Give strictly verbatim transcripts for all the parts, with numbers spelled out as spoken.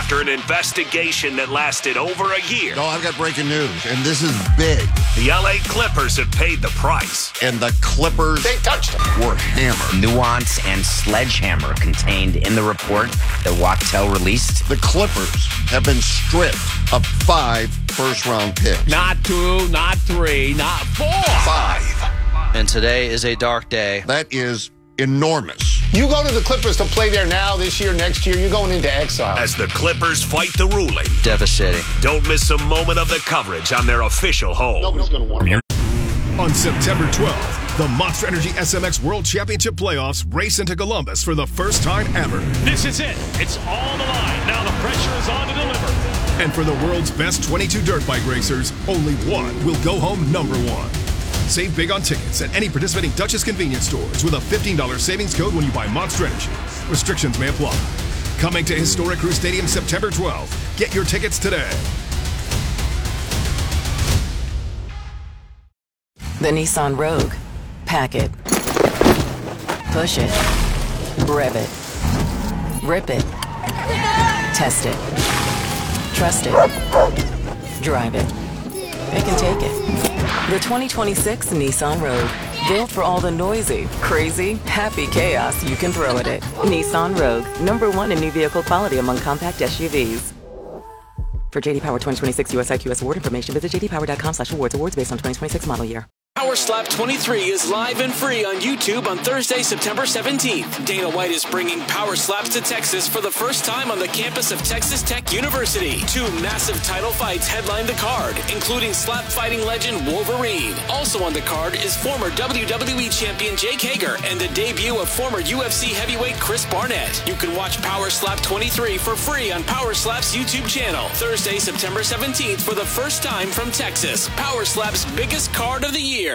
after an investigation that lasted over a year. Oh, I've got breaking news, and this is big. The L A Clippers have paid the price. And the Clippers, they touched them, were hammered. Nuance and sledgehammer contained in the report that Wachtell released. The Clippers have been stripped of five first-round picks. Not two, not three, not four. Five. And today is a dark day. That is enormous. You go to the Clippers to play there now, this year, next year, you're going into exile. As the Clippers fight the ruling. Devastating. Don't miss a moment of the coverage on their official home. Nobody's going to want it. On September twelfth, the Monster Energy S M X World Championship Playoffs race into Columbus for the first time ever. This is it. It's all the line. Now the pressure is on to deliver. And for the world's best twenty-two dirt bike racers, only one will go home number one. Save big on tickets at any participating Duchess convenience stores with a fifteen dollars savings code when you buy Monster Energy. Restrictions may apply. Coming to Historic Crew Stadium September twelfth. Get your tickets today. The Nissan Rogue. Pack it. Push it. Rev it. Rip it. Test it. Trust it. Drive it. It can take it. The twenty twenty-six Nissan Rogue. Built for all the noisy, crazy, happy chaos you can throw at it. Nissan Rogue. Number one in new vehicle quality among compact S U Vs. For J D Power twenty twenty-six U S I Q S award information, visit j d power dot com slash awards. Awards based on twenty twenty-six model year. Power Slap twenty-three is live and free on YouTube on Thursday, September seventeenth. Dana White is bringing Power Slaps to Texas for the first time on the campus of Texas Tech University. Two massive title fights headline the card, including slap fighting legend Wolverine. Also on the card is former W W E champion Jake Hager and the debut of former U F C heavyweight Chris Barnett. You can watch Power Slap twenty-three for free on Power Slap's YouTube channel. Thursday, September seventeenth for the first time from Texas. Power Slap's biggest card of the year.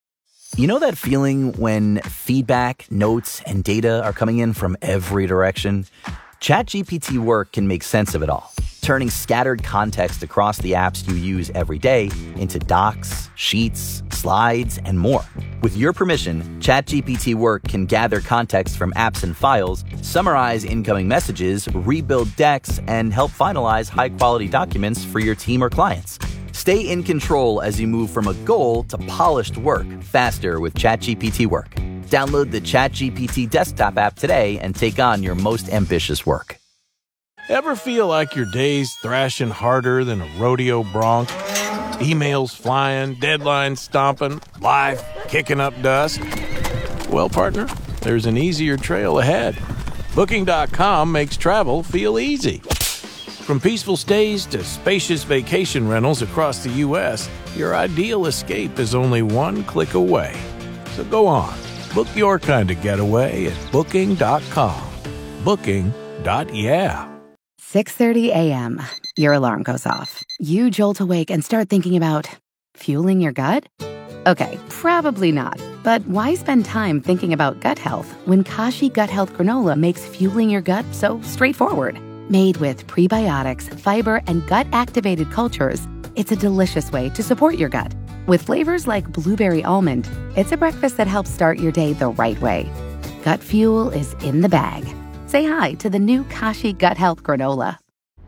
You know that feeling when feedback, notes, and data are coming in from every direction? ChatGPT Work can make sense of it all, turning scattered context across the apps you use every day into docs, sheets, slides, and more. With your permission, ChatGPT Work can gather context from apps and files, summarize incoming messages, rebuild decks, and help finalize high-quality documents for your team or clients. Stay in control as you move from a goal to polished work faster with ChatGPT Work. Download the ChatGPT desktop app today and take on your most ambitious work. Ever feel like your day's thrashing harder than a rodeo bronc? Emails flying, deadlines stomping, life kicking up dust? Well, partner, there's an easier trail ahead. Booking dot com makes travel feel easy. From peaceful stays to spacious vacation rentals across the U S, your ideal escape is only one click away. So go on, book your kind of getaway at Booking dot com. Booking. Yeah. six thirty a.m. Your alarm goes off. You jolt awake and start thinking about fueling your gut? Okay, probably not. But why spend time thinking about gut health when Kashi Gut Health Granola makes fueling your gut so straightforward? Made with prebiotics, fiber, and gut-activated cultures, it's a delicious way to support your gut. With flavors like blueberry almond, it's a breakfast that helps start your day the right way. Gut fuel is in the bag. Say hi to the new Kashi Gut Health Granola.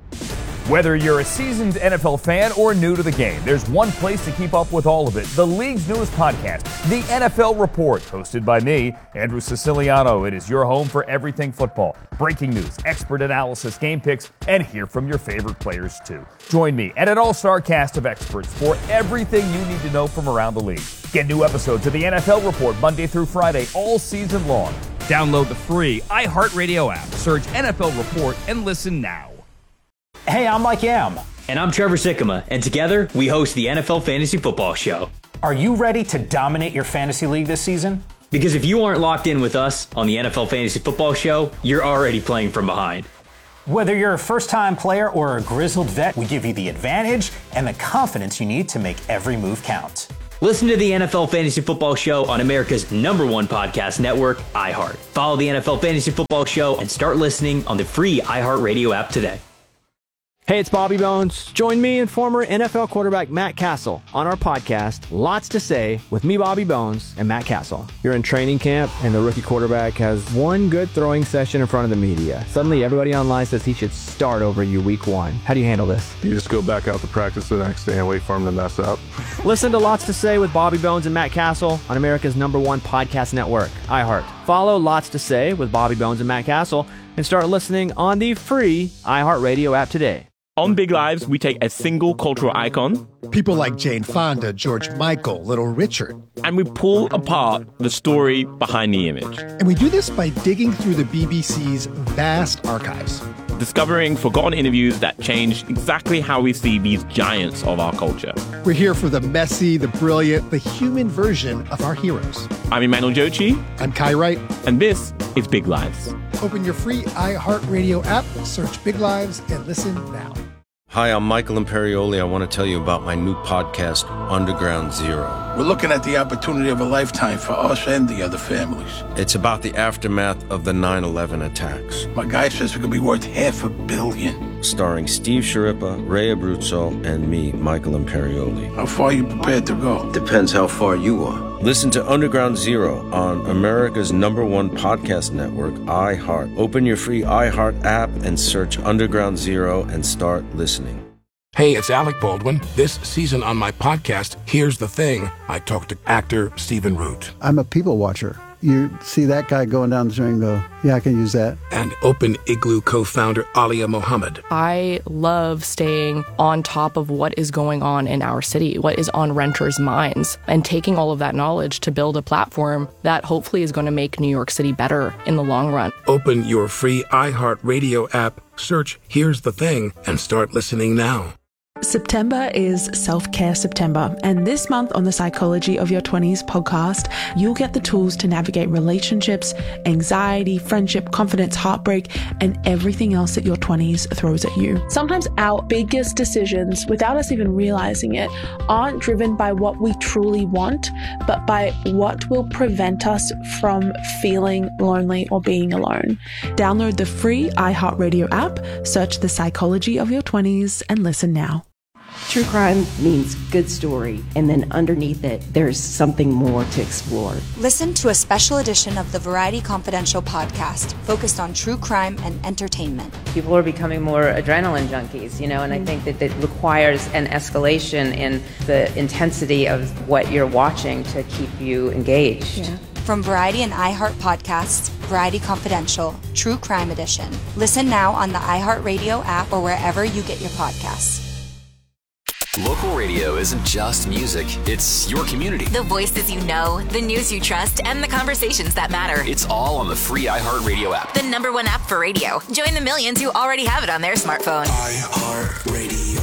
Whether you're a seasoned N F L fan or new to the game, there's one place to keep up with all of it. The league's newest podcast, The N F L Report, hosted by me, Andrew Siciliano. It is your home for everything football. Breaking news, expert analysis, game picks, and hear from your favorite players, too. Join me and an all-star cast of experts for everything you need to know from around the league. Get new episodes of The N F L Report Monday through Friday, all season long. Download the free iHeartRadio app, search N F L Report, and listen now. Hey, I'm Mike Yam. And I'm Trevor Sikkema, and together we host the N F L Fantasy Football Show. Are you ready to dominate your fantasy league this season? Because if you aren't locked in with us on the N F L Fantasy Football Show, you're already playing from behind. Whether you're a first-time player or a grizzled vet, we give you the advantage and the confidence you need to make every move count. Listen to the N F L Fantasy Football Show on America's number one podcast network, iHeart. Follow the N F L Fantasy Football Show and start listening on the free iHeartRadio app today. Hey, it's Bobby Bones. Join me and former N F L quarterback Matt Castle on our podcast, Lots to Say, with me, Bobby Bones, and Matt Castle. You're in training camp, and the rookie quarterback has one good throwing session in front of the media. Suddenly, everybody online says he should start over you week one. How do you handle this? You just go back out to practice the next day and wait for him to mess up. Listen to Lots to Say with Bobby Bones and Matt Castle on America's number one podcast network, iHeart. Follow Lots to Say with Bobby Bones and Matt Castle and start listening on the free iHeartRadio app today. On Big Lives, we take a single cultural icon, people like Jane Fonda, George Michael, Little Richard, and we pull apart the story behind the image. And we do this by digging through the B B C's vast archives, discovering forgotten interviews that changed exactly how we see these giants of our culture. We're here for the messy, the brilliant, the human version of our heroes. I'm Emmanuel Jochi. I'm Kai Wright. And this is Big Lives. Open your free iHeartRadio app, search Big Lives, and listen now. Hi, I'm Michael Imperioli. I want to tell you about my new podcast, Underground Zero. We're looking at the opportunity of a lifetime for us and the other families. It's about the aftermath of the nine eleven attacks. My guy says it could be worth half a billion. Starring Steve Sciarippa, Ray Abruzzo, and me, Michael Imperioli. How far are you prepared to go? Depends how far you are. Listen to Underground Zero on America's number one podcast network, iHeart. Open your free iHeart app and search Underground Zero and start listening. Hey, it's Alec Baldwin. This season on my podcast, Here's the Thing, I talk to actor Stephen Root. I'm a people watcher. You see that guy going down the street and go, yeah, I can use that. And Open Igloo co-founder Alia Mohammed. I love staying on top of what is going on in our city, what is on renters' minds, and taking all of that knowledge to build a platform that hopefully is going to make New York City better in the long run. Open your free iHeartRadio app, search Here's the Thing, and start listening now. September is Self-Care September, and this month on the Psychology of Your twenties podcast, you'll get the tools to navigate relationships, anxiety, friendship, confidence, heartbreak, and everything else that your twenties throws at you. Sometimes our biggest decisions, without us even realizing it, aren't driven by what we truly want, but by what will prevent us from feeling lonely or being alone. Download the free iHeartRadio app, search the Psychology of Your twenties, and listen now. True crime means good story, and then underneath it, there's something more to explore. Listen to a special edition of the Variety Confidential podcast focused on true crime and entertainment. People are becoming more adrenaline junkies, you know, and I think that it requires an escalation in the intensity of what you're watching to keep you engaged. Yeah. From Variety and iHeart podcasts, Variety Confidential, True Crime Edition. Listen now on the iHeartRadio app or wherever you get your podcasts. Local radio isn't just music, it's your community. The voices you know, the news you trust, and the conversations that matter. It's all on the free iHeartRadio app. The number one app for radio. Join the millions who already have it on their smartphone. iHeartRadio.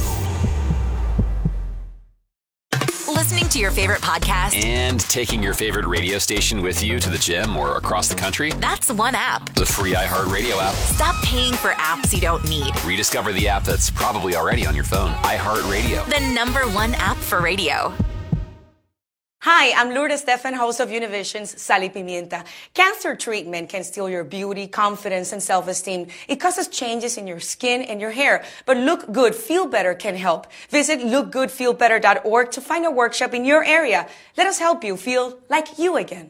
Listening to your favorite podcast and taking your favorite radio station with you to the gym or across the country. That's one app. The free iHeartRadio app. Stop paying for apps you don't need. Rediscover the app that's probably already on your phone. iHeartRadio. The number one app for radio. Hi, I'm Lourdes Stefan, host of Univision's Sal y Pimienta. Cancer treatment can steal your beauty, confidence, and self-esteem. It causes changes in your skin and your hair. But Look Good, Feel Better can help. Visit look good feel better dot org to find a workshop in your area. Let us help you feel like you again.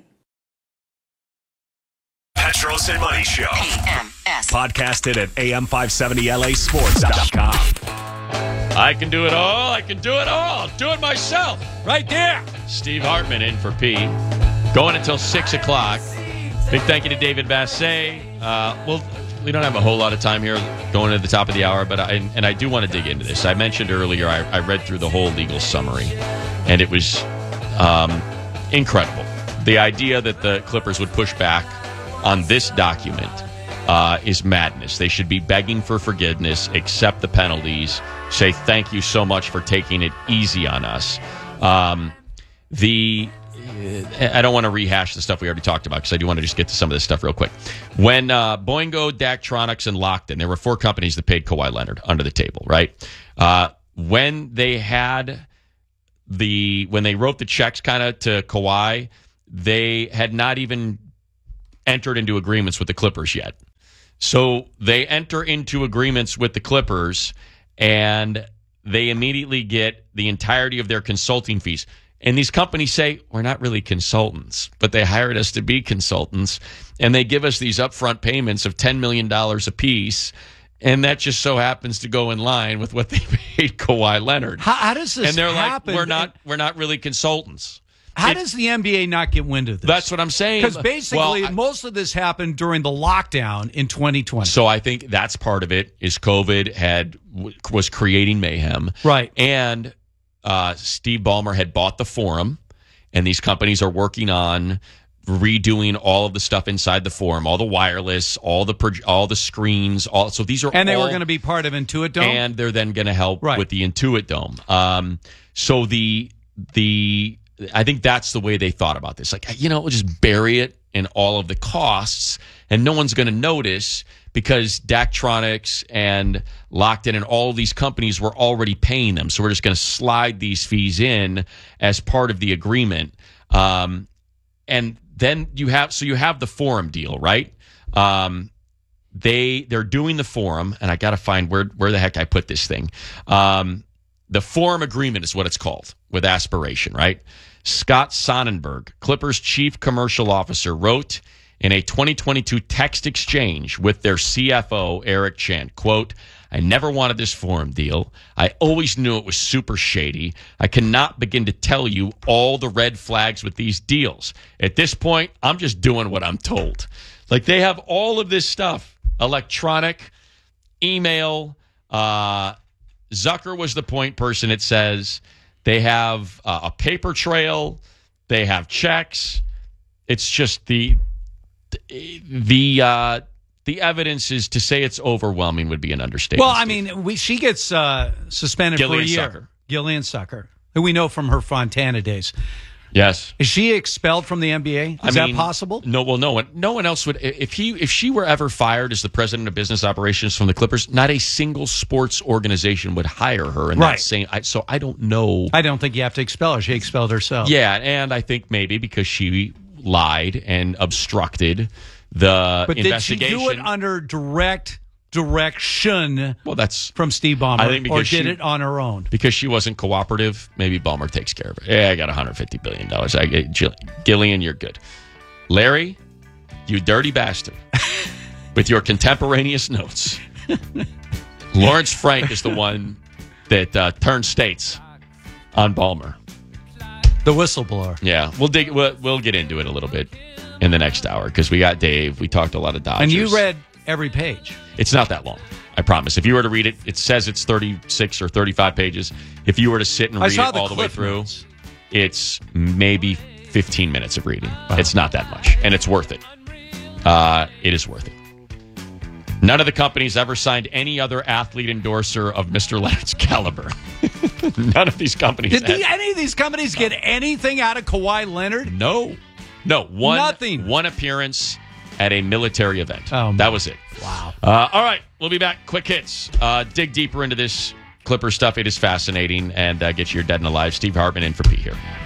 Petros and Money Show. A M S. Podcasted at A M five seventy L A sports dot com. I can do it all. I can do it all. Do it myself. Right there. Steve Hartman in for P. Going until six o'clock. Big thank you to David Bassett. Uh, well, we don't have a whole lot of time here going to the top of the hour, but I, and I do want to dig into this. I mentioned earlier I, I read through the whole legal summary, and it was um, incredible. The idea that the Clippers would push back on this document uh, is madness. They should be begging for forgiveness, accept the penalties, say thank you so much for taking it easy on us. Um, the I don't want to rehash the stuff we already talked about because I do want to just get to some of this stuff real quick. When uh, Boingo, Daktronics, and Lockton, there were four companies that paid Kawhi Leonard under the table, right? Uh, when they had the when they wrote the checks kind of to Kawhi, they had not even entered into agreements with the Clippers yet. So they enter into agreements with the Clippers, and they immediately get the entirety of their consulting fees. And these companies say, we're not really consultants, but they hired us to be consultants, and they give us these upfront payments of ten million dollars apiece, and that just so happens to go in line with what they paid Kawhi Leonard. How, how does this and they're happen? like, we're not, we're not really consultants. How It- does the N B A not get wind of this? That's what I'm saying. Because basically, Well, I- most of this happened during the lockdown in twenty twenty. So I think that's part of it. Is COVID had was creating mayhem, right? And uh, Steve Ballmer had bought the Forum, and these companies are working on redoing all of the stuff inside the Forum, all the wireless, all the pro- all the screens, all. So these are And they all, were going to be part of Intuit Dome? and they're then going to help Right. with the Intuit Dome. Um, so the the I think that's the way they thought about this. Like, you know, we'll just bury it in all of the costs, and no one's going to notice because Daktronics and Locked In and all of these companies were already paying them. So we're just going to slide these fees in as part of the agreement. Um, and then you have so you have the Forum deal, right? Um, they they're doing the Forum, and I got to find where where the heck I put this thing. Um, the Forum agreement is what it's called with Aspiration, right? Scott Sonnenberg, Clippers chief commercial officer, wrote in a twenty twenty-two text exchange with their C F O, Eric Chan, quote, I never wanted this Forum deal. I always knew it was super shady. I cannot begin to tell you all the red flags with these deals. At this point, I'm just doing what I'm told. Like, they have all of this stuff, electronic, email. Uh, Zucker was the point person, it says. They have uh, a paper trail. They have checks. It's just the the uh, the evidence is to say it's overwhelming would be an understatement. Well, I mean, we she gets uh, suspended Gillian for a year. Sucker. Gillian Sucker, who we know from her Fontana days. Yes. Is she expelled from the N B A? Is I that mean, possible? No, well, no one, no one else would. If he, if she were ever fired as the president of business operations from the Clippers, not a single sports organization would hire her. In Right. that same, I, so I don't know. I don't think you have to expel her. She expelled herself. Yeah, and I think maybe because she lied and obstructed the But did she investigation. do it under direct direction? Well, that's from Steve Ballmer, I think because or did she- it on her own? Because she wasn't cooperative, maybe Ballmer takes care of it. Yeah, I got one hundred fifty billion dollars. I get Jill- Gillian, you're good. Larry, you dirty bastard. With your contemporaneous notes. Lawrence Frank is the one that uh, turned states on Ballmer. The whistleblower. Yeah, we'll dig. We'll, we'll get into it a little bit in the next hour because we got Dave. We talked a lot of Dodgers. And you read every page. It's not that long. I promise. If you were to read it, it says it's thirty-six or thirty-five pages. If you were to sit and I read saw it the all the way clip through, notes. it's maybe fifteen minutes of reading. It's not that much, and it's worth it. Uh, it is worth it. None of the companies ever signed any other athlete endorser of Mister Leonard's caliber. None of these companies. Did had- the, any of these companies get anything out of Kawhi Leonard? No. No. One, Nothing. One appearance at a military event. Oh, that was it. Wow. Uh, all right. We'll be back. Quick hits. Uh, dig deeper into this Clipper stuff. It is fascinating. And uh, get you your dead and alive. Steve Hartman in for P here.